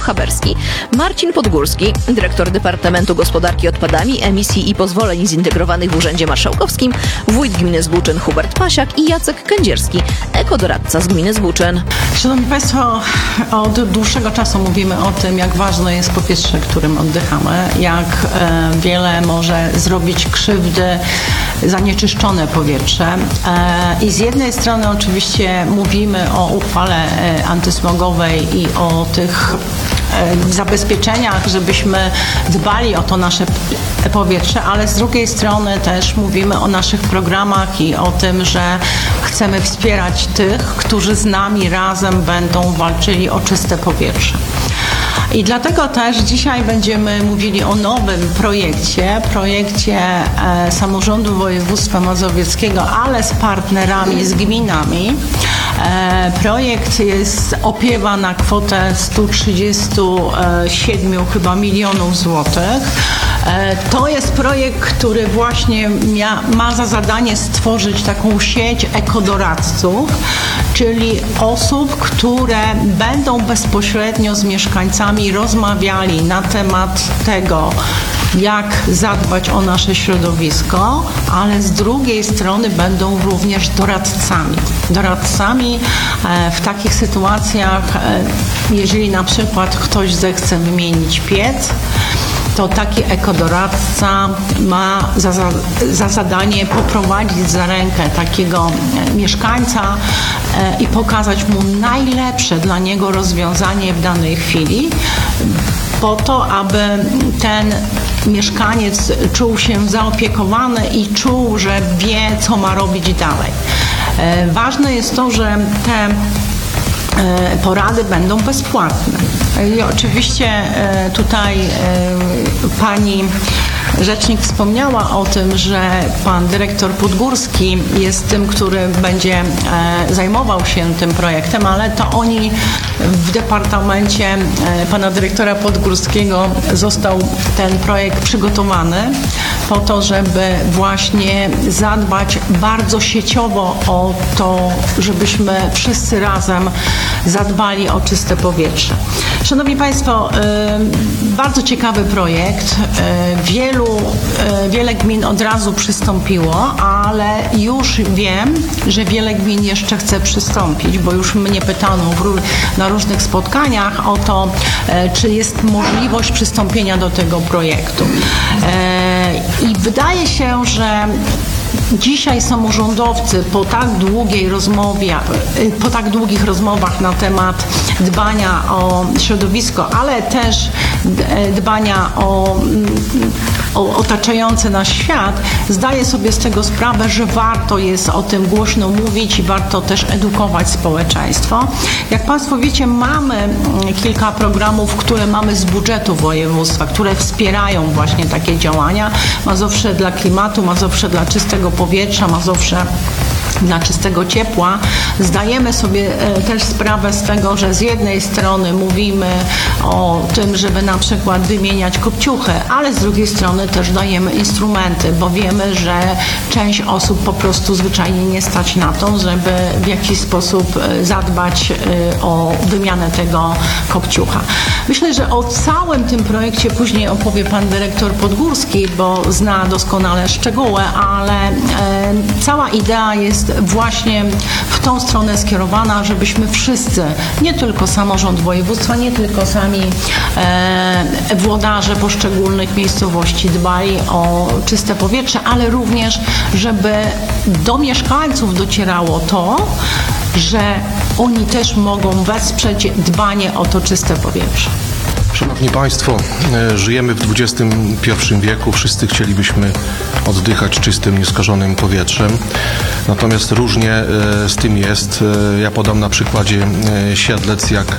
Krzysztof Haberski, Marcin Podgórski, dyrektor Departamentu Gospodarki Odpadami, Emisji i Pozwoleń Zintegrowanych w Urzędzie Marszałkowskim, wójt gminy Zbóczyn Hubert Pasiak i Jacek Kędzierski, ekodoradca z gminy Zbóczyn. Szanowni Państwo, od dłuższego czasu mówimy o tym, jak ważne jest powietrze, którym oddychamy, jak wiele może zrobić krzywdy zanieczyszczone powietrze. I z jednej strony oczywiście mówimy o uchwale antysmogowej i o tych zabezpieczeniach, żebyśmy dbali o to nasze powietrze, ale z drugiej strony też mówimy o naszych programach i o tym, że chcemy wspierać tych, którzy z nami razem będą walczyli o czyste powietrze. I dlatego też dzisiaj będziemy mówili o nowym projekcie samorządu województwa mazowieckiego, ale z partnerami, z gminami. Projekt opiewa na kwotę 137 chyba milionów złotych. To jest projekt, który właśnie ma za zadanie stworzyć taką sieć ekodoradców, czyli osób, które będą bezpośrednio z mieszkańcami rozmawiali na temat tego, jak zadbać o nasze środowisko, ale z drugiej strony będą również doradcami. Doradcami w takich sytuacjach, jeżeli na przykład ktoś zechce wymienić piec, to taki ekodoradca ma za zadanie poprowadzić za rękę takiego mieszkańca i pokazać mu najlepsze dla niego rozwiązanie w danej chwili, po to, aby ten mieszkaniec czuł się zaopiekowany i czuł, że wie, co ma robić dalej. Ważne jest to, że te porady będą bezpłatne. I oczywiście tutaj pani rzecznik wspomniała o tym, że pan dyrektor Podgórski jest tym, który będzie zajmował się tym projektem, ale to oni w departamencie pana dyrektora Podgórskiego został ten projekt przygotowany po to, żeby właśnie zadbać bardzo sieciowo o to, żebyśmy wszyscy razem zadbali o czyste powietrze. Szanowni Państwo, bardzo ciekawy projekt. Wiele gmin od razu przystąpiło, ale już wiem, że wiele gmin jeszcze chce przystąpić, bo już mnie pytano na różnych spotkaniach o to, czy jest możliwość przystąpienia do tego projektu. I wydaje się, że dzisiaj samorządowcy po tak długich rozmowach na temat dbania o środowisko, ale też dbania o otaczający nas świat, zdaje sobie z tego sprawę, że warto jest o tym głośno mówić i warto też edukować społeczeństwo. Jak Państwo wiecie, mamy kilka programów, które mamy z budżetu województwa, które wspierają właśnie takie działania. Mazowsze dla klimatu, Mazowsze dla czystego powietrza, Mazowsze dla czystego ciepła. Zdajemy sobie też sprawę z tego, że z jednej strony mówimy o tym, żeby na przykład wymieniać kopciuchy, ale z drugiej strony też dajemy instrumenty, bo wiemy, że część osób po prostu zwyczajnie nie stać na to, żeby w jakiś sposób zadbać o wymianę tego kopciucha. Myślę, że o całym tym projekcie później opowie pan dyrektor Podgórski, bo zna doskonale szczegóły, ale cała idea jest właśnie w tą stronę skierowana, żebyśmy wszyscy, nie tylko samorząd województwa, nie tylko sami włodarze poszczególnych miejscowości dbali o czyste powietrze, ale również, żeby do mieszkańców docierało to, że oni też mogą wesprzeć dbanie o to czyste powietrze. Szanowni Państwo, żyjemy w XXI wieku, wszyscy chcielibyśmy oddychać czystym, nieskażonym powietrzem, natomiast różnie z tym jest. Ja podam na przykładzie Siedlec, jak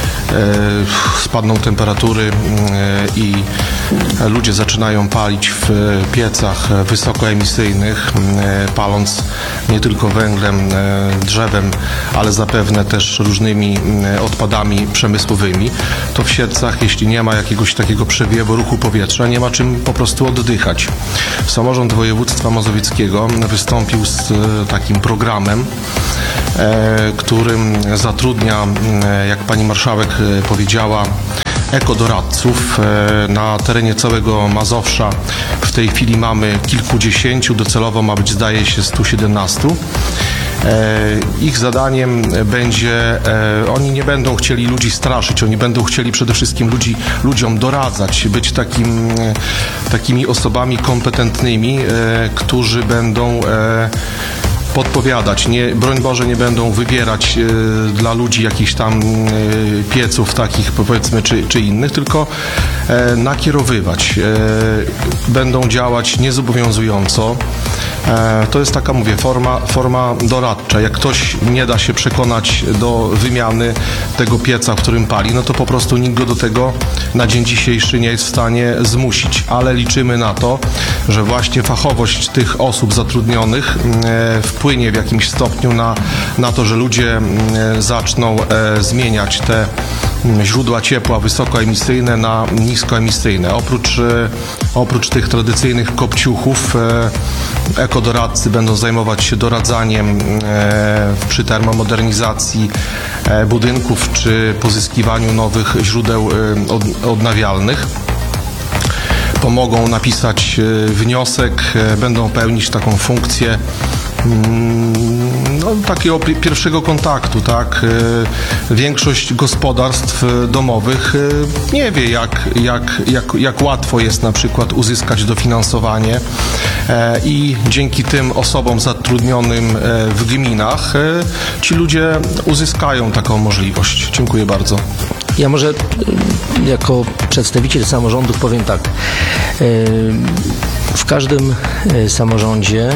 spadną temperatury i ludzie zaczynają palić w piecach wysokoemisyjnych, paląc nie tylko węglem, drzewem, ale zapewne też różnymi odpadami przemysłowymi, to w Siedlcach, jeśli nie ma jakiegoś takiego przewiewu ruchu powietrza, nie ma czym po prostu oddychać. Samorząd województwa mazowieckiego wystąpił z takim programem, którym zatrudnia, jak pani marszałek powiedziała, ekodoradców. Na terenie całego Mazowsza w tej chwili mamy kilkudziesięciu, docelowo ma być, zdaje się, 117. Ich zadaniem będzie, oni nie będą chcieli ludzi straszyć, oni będą chcieli przede wszystkim ludziom doradzać, być takimi osobami kompetentnymi, którzy będą podpowiadać, broń Boże, nie będą wybierać dla ludzi jakichś tam pieców takich, powiedzmy, czy innych, tylko nakierowywać. Będą działać niezobowiązująco. To jest taka, mówię, forma doradcza. Jak ktoś nie da się przekonać do wymiany tego pieca, w którym pali, no to po prostu nikt go do tego na dzień dzisiejszy nie jest w stanie zmusić. Ale liczymy na to, że właśnie fachowość tych osób zatrudnionych wpłynie w jakimś stopniu na to, że ludzie zaczną zmieniać te źródła ciepła wysokoemisyjne na niskoemisyjne. Oprócz tych tradycyjnych kopciuchów, ekodoradcy będą zajmować się doradzaniem przy termomodernizacji budynków czy pozyskiwaniu nowych źródeł odnawialnych. Pomogą napisać wniosek, będą pełnić taką funkcję takiego pierwszego kontaktu, tak? Większość gospodarstw domowych nie wie, jak łatwo jest na przykład uzyskać dofinansowanie i dzięki tym osobom zatrudnionym w gminach ci ludzie uzyskają taką możliwość. Dziękuję bardzo. Ja może jako przedstawiciel samorządów powiem tak. W każdym samorządzie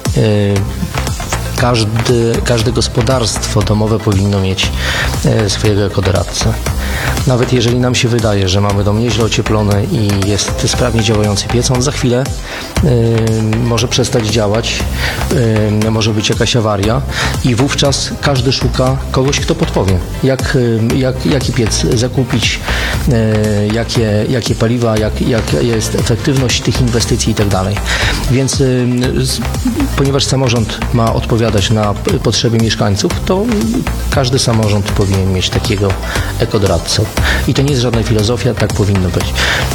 każde gospodarstwo domowe powinno mieć swojego ekodoradcę. Nawet jeżeli nam się wydaje, że mamy dom nieźle ocieplony i jest sprawnie działający piec, on za chwilę może przestać działać, może być jakaś awaria i wówczas każdy szuka kogoś, kto podpowie, jaki piec zakupić, jakie paliwa, jaka jest efektywność tych inwestycji i tak dalej. Więc ponieważ samorząd ma odpowiadać na potrzeby mieszkańców, to każdy samorząd powinien mieć takiego ekodoradcę. I to nie jest żadna filozofia, tak powinno być.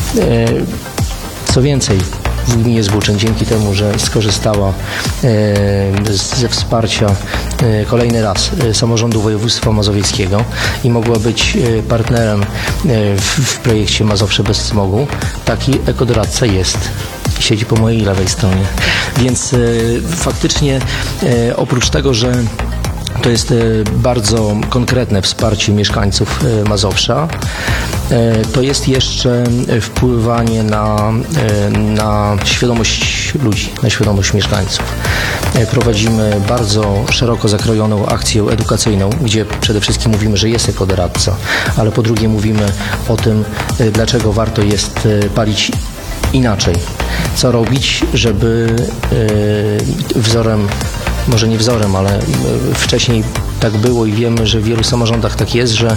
Co więcej, w gminie Zbóczyn dzięki temu, że skorzystała ze wsparcia kolejny raz samorządu województwa mazowieckiego i mogła być partnerem w projekcie Mazowsze bez smogu, taki ekodoradca jest. Siedzi po mojej lewej stronie. Więc faktycznie oprócz tego, że to jest bardzo konkretne wsparcie mieszkańców Mazowsza, to jest jeszcze wpływanie na świadomość ludzi, na świadomość mieszkańców. Prowadzimy bardzo szeroko zakrojoną akcję edukacyjną, gdzie przede wszystkim mówimy, że jest ekodoradca, ale po drugie mówimy o tym, dlaczego warto jest palić inaczej. Co robić, żeby wzorem, może nie wzorem, ale wcześniej tak było i wiemy, że w wielu samorządach tak jest, że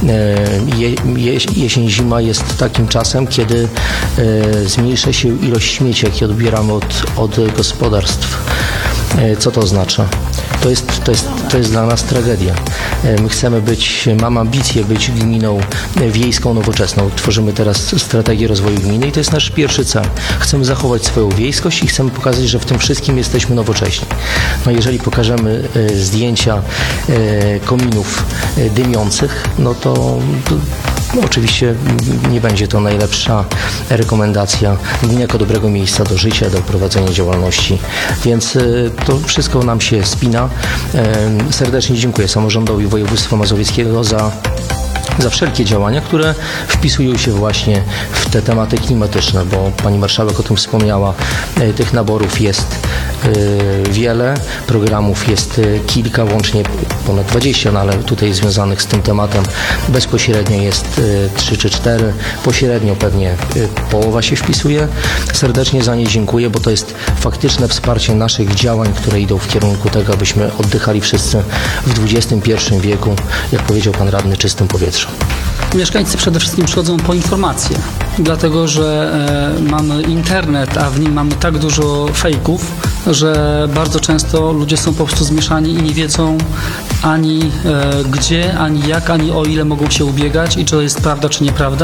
jesień, zima jest takim czasem, kiedy zmniejsza się ilość śmieci, jakie odbieramy od gospodarstw. Co to oznacza? To jest dla nas tragedia. My chcemy mam ambicje być gminą wiejską, nowoczesną. Tworzymy teraz strategię rozwoju gminy i to jest nasz pierwszy cel. Chcemy zachować swoją wiejskość i chcemy pokazać, że w tym wszystkim jesteśmy nowocześni. No jeżeli pokażemy zdjęcia kominów dymiących, no to oczywiście nie będzie to najlepsza rekomendacja gminy jako dobrego miejsca do życia, do prowadzenia działalności. Więc to wszystko nam się spina. Serdecznie dziękuję samorządowi województwa mazowieckiego za wszelkie działania, które wpisują się właśnie w te tematy klimatyczne, bo pani marszałek o tym wspomniała. Tych naborów jest wiele, programów jest kilka, łącznie ponad 20, no ale tutaj związanych z tym tematem bezpośrednio jest 3 czy 4, pośrednio pewnie połowa się wpisuje. Serdecznie za nie dziękuję, bo to jest faktyczne wsparcie naszych działań, które idą w kierunku tego, abyśmy oddychali wszyscy w XXI wieku, jak powiedział pan radny, czystym powietrzem. Mieszkańcy przede wszystkim przychodzą po informacje, dlatego że mamy internet, a w nim mamy tak dużo fejków, że bardzo często ludzie są po prostu zmieszani i nie wiedzą ani gdzie, ani jak, ani o ile mogą się ubiegać i czy to jest prawda, czy nieprawda.